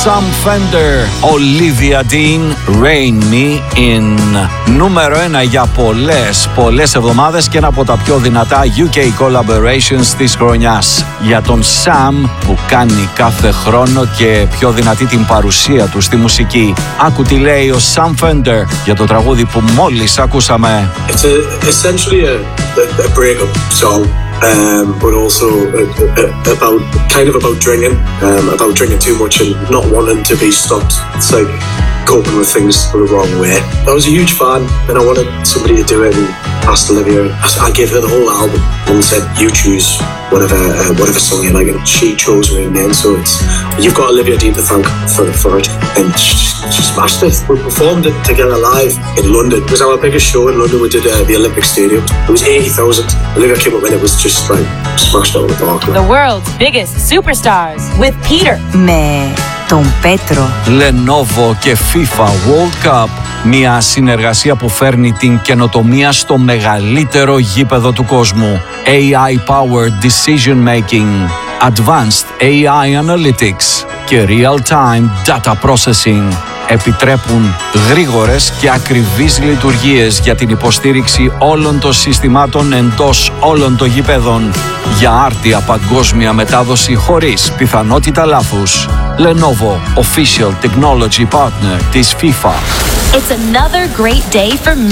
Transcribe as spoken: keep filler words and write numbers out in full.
Sam Fender, Olivia Dean, Rain Me In. Νούμερο ένα για πολλές, πολλές εβδομάδες και ένα από τα πιο δυνατά γιου κέι collaborations της χρονιάς. Για τον Sam που κάνει κάθε χρόνο και πιο δυνατή την παρουσία του στη μουσική. Άκου τι λέει ο Sam Fender για το τραγούδι που μόλις ακούσαμε. It's a, essentially a, a, a breakup song. Um, but also uh, uh, about kind of about drinking, um, about drinking too much and not wanting to be stopped. It's like coping with things the wrong way. I was a huge fan, and I wanted somebody to do it. And asked Olivia, I, I gave her the whole album and said, "You choose whatever uh, whatever song you like." And she chose Rain Man, so it's you've got Olivia Dean to thank for for it, and she, she smashed it. We performed it together live in London. It was our biggest show in London. We did uh, the Olympic Stadium. It was eighty thousand. Olivia came up and it was just like smashed out of the park. The world's biggest superstars with Peter. Με τον Πέτρο. Lenovo και FIFA World Cup. Μια συνεργασία που φέρνει την καινοτομία στο μεγαλύτερο γήπεδο του κόσμου. έι άι-powered decision making, advanced έι άι analytics και real-time data processing επιτρέπουν γρήγορες και ακριβείς λειτουργίες για την υποστήριξη όλων των συστημάτων εντός όλων των γηπέδων για άρτια παγκόσμια μετάδοση χωρίς πιθανότητα λάθους. Lenovo, official technology partner της FIFA. It's another great day for